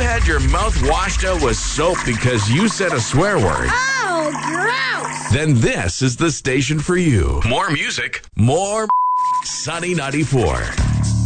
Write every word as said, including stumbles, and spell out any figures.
had your mouth washed out with soap because you said a swear word? Oh, gross! Then this is the station for you. More music, more Sunny ninety-four.